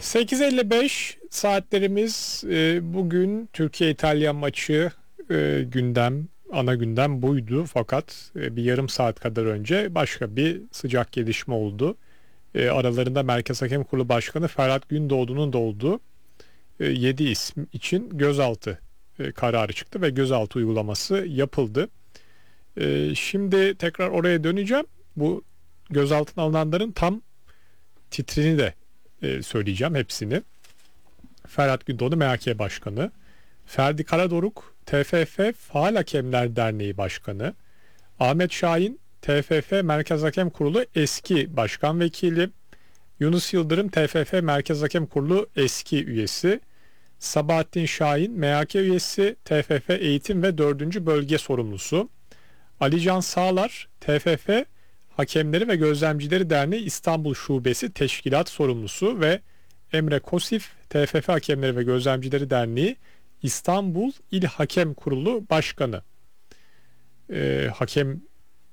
8.55 saatlerimiz. Bugün Türkiye-İtalya maçı ana gündem buydu. Fakat bir yarım saat kadar önce başka bir sıcak gelişme oldu. Aralarında Merkez Hakem Kurulu Başkanı Ferhat Gündoğdu'nun da olduğu 7 isim için gözaltı kararı çıktı ve gözaltı uygulaması yapıldı. Şimdi tekrar oraya döneceğim. Bu gözaltına alınanların tam titrini de söyleyeceğim hepsini. Ferhat Gündoğdu MHK Başkanı, Ferdi Karadoruk TFF Faal Hakemler Derneği Başkanı, Ahmet Şahin TFF Merkez Hakem Kurulu eski başkan vekili, Yunus Yıldırım TFF Merkez Hakem Kurulu eski üyesi, Sabahattin Şahin MHK üyesi, TFF Eğitim ve 4. Bölge sorumlusu, Alican Sağlar TFF Hakemleri ve Gözlemcileri Derneği İstanbul Şubesi Teşkilat Sorumlusu ve Emre Kosif TFF Hakemleri ve Gözlemcileri Derneği İstanbul İl Hakem Kurulu Başkanı. Hakemlik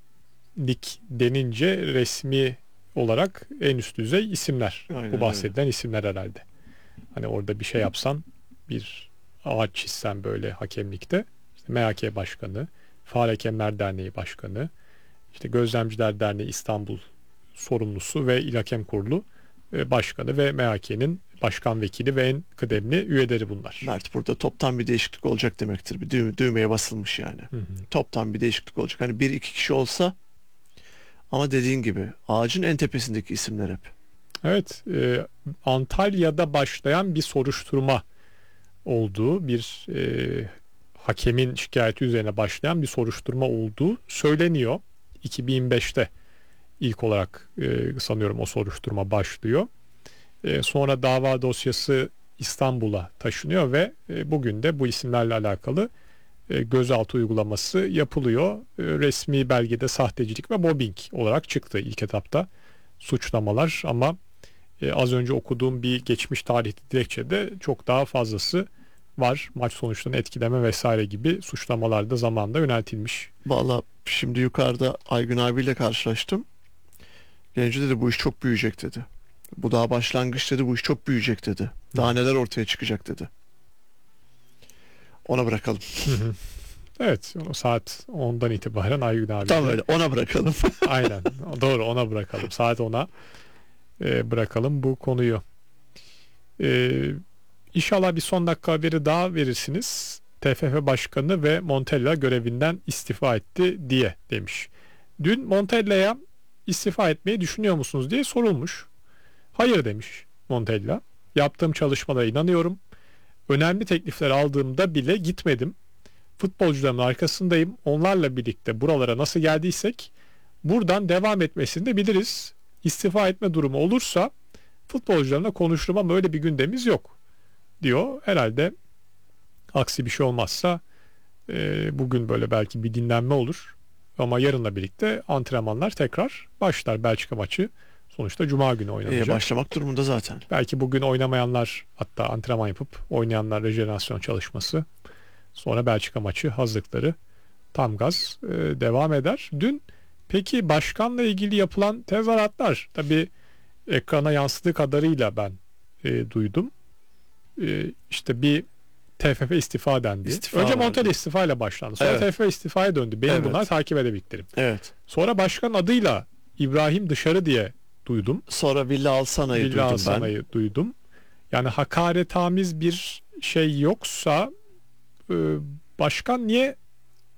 denince resmi olarak en üst düzey isimler. Aynen, bu bahsedilen isimler herhalde. Hani orada bir şey yapsan, bir ağaç çizsen böyle hakemlikte, işte MHK Başkanı, Faal Hakemler Derneği Başkanı, İşte Gözlemciler Derneği İstanbul sorumlusu ve İl Hakem Kurulu Başkanı ve MHK'nin başkan vekili ve en kıdemli üyeleri bunlar. Mert, burada toptan bir değişiklik olacak demektir. Bir düğmeye basılmış yani. Hı hı. Toptan bir değişiklik olacak. Hani bir iki kişi olsa, ama dediğin gibi ağacın en tepesindeki isimler hep. Evet, Antalya'da başlayan bir soruşturma olduğu, bir hakemin şikayeti üzerine başlayan bir soruşturma olduğu söyleniyor. 2005'te ilk olarak sanıyorum o soruşturma başlıyor. Sonra dava dosyası İstanbul'a taşınıyor ve bugün de bu isimlerle alakalı gözaltı uygulaması yapılıyor. Resmi belgede sahtecilik ve mobbing olarak çıktı ilk etapta suçlamalar, ama az önce okuduğum bir geçmiş tarihli dilekçede çok daha fazlası var. Maç sonuçlarını etkileme vesaire gibi suçlamalar da zamanında yöneltilmiş. Valla şimdi yukarıda Aygün abiyle karşılaştım. Gelince dedi bu iş çok büyüyecek dedi. Bu daha başlangıç dedi, bu iş çok büyüyecek dedi. Daha neler ortaya çıkacak dedi. Ona bırakalım. Evet, o saat 10'dan itibaren Aygün abi. Tamam, öyle ona bırakalım. Aynen, doğru, ona bırakalım. Saat 10'a bırakalım bu konuyu. İnşallah bir son dakika haberi daha verirsiniz. TFF Başkanı ve Montella görevinden istifa etti diye demiş. Dün Montella'ya istifa etmeyi düşünüyor musunuz diye sorulmuş. Hayır demiş Montella. Yaptığım çalışmalara inanıyorum. Önemli teklifler aldığımda bile gitmedim. Futbolcuların arkasındayım. Onlarla birlikte buralara nasıl geldiysek buradan devam etmesini de biliriz. İstifa etme durumu olursa futbolcularla konuşurum ama öyle bir gündemimiz yok diyor. Herhalde aksi bir şey olmazsa bugün böyle belki bir dinlenme olur. Ama yarınla birlikte antrenmanlar tekrar başlar. Belçika maçı sonuçta Cuma günü oynanacak. Başlamak durumunda zaten. Belki bugün oynamayanlar, hatta antrenman yapıp oynayanlar rejenerasyon çalışması. Sonra Belçika maçı hazırlıkları tam gaz devam eder. Dün peki başkanla ilgili yapılan tezahüratlar, tabii ekrana yansıdığı kadarıyla ben duydum. İşte bir TFF istifa dendi. Önce Montella istifa ile başlandı. Sonra TFF istifaya döndü. Benim bunları takip edebildiklerim. Evet. Sonra başkan adıyla İbrahim Dışarı diye duydum. Sonra Villa Alsana'yı duydum. Yani hakaretamiz bir şey yoksa başkan niye